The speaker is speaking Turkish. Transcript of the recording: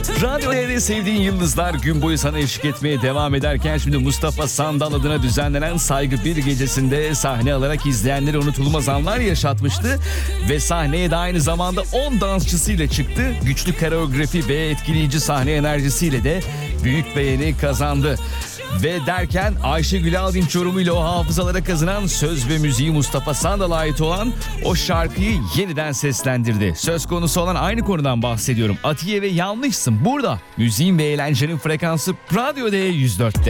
Radyo D'de sevdiğin yıldızlar gün boyu sana eşlik etmeye devam ederken şimdi Mustafa Sandal adına düzenlenen Saygı Bir gecesinde sahne alarak izleyenlere unutulmaz anlar yaşatmıştı ve sahneye de aynı zamanda 10 dansçısıyla çıktı. Güçlü koreografi ve etkileyici sahne enerjisiyle de büyük beğeni kazandı. Ve derken Ayşegül Aldinç yorumuyla o hafızalara kazınan söz ve müziği Mustafa Sandal'a ait olan o şarkıyı yeniden seslendirdi. Söz konusu olan aynı konudan bahsediyorum. Atiye ve Yanlışsın burada. Müziğin ve eğlencenin frekansı Radyo D 104'te.